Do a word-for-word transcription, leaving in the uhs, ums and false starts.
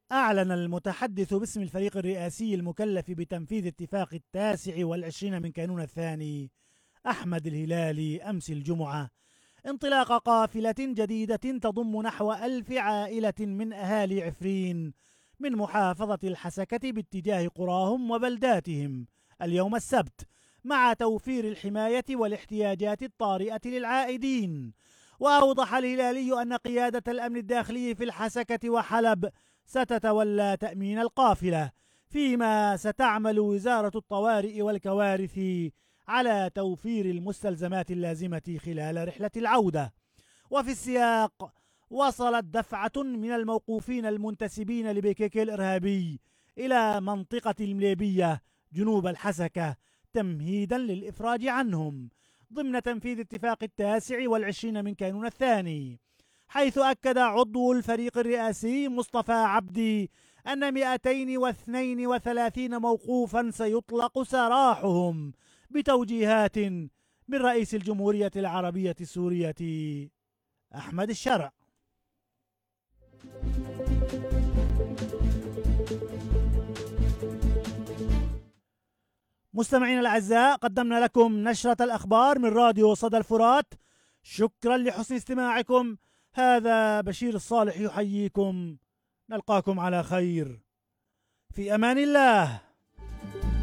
أعلن المتحدث باسم الفريق الرئاسي المكلف بتنفيذ اتفاق التاسع والعشرين من كانون الثاني أحمد الهلالي أمس الجمعة انطلاق قافلة جديدة تضم نحو ألف عائلة من أهالي عفرين من محافظة الحسكة باتجاه قراهم وبلداتهم اليوم السبت، مع توفير الحماية والاحتياجات الطارئة للعائدين. وأوضح الهلالي أن قيادة الأمن الداخلي في الحسكة وحلب ستتولى تأمين القافلة، فيما ستعمل وزارة الطوارئ والكوارث على توفير المستلزمات اللازمة خلال رحلة العودة. وفي السياق، وصلت دفعة من الموقوفين المنتسبين لبيكيكي الإرهابي إلى منطقة المليبية جنوب الحسكة تمهيدا للإفراج عنهم ضمن تنفيذ اتفاق التاسع والعشرين من كانون الثاني، حيث أكد عضو الفريق الرئاسي مصطفى عبدي أن مئتين واثنين وثلاثين موقوفا سيطلق سراحهم بتوجيهات من رئيس الجمهورية العربية السورية أحمد الشرع. مستمعينا الأعزاء، قدمنا لكم نشرة الأخبار من راديو صدى الفرات. شكرا لحسن استماعكم. هذا بشير الصالح يحييكم. نلقاكم على خير، في أمان الله.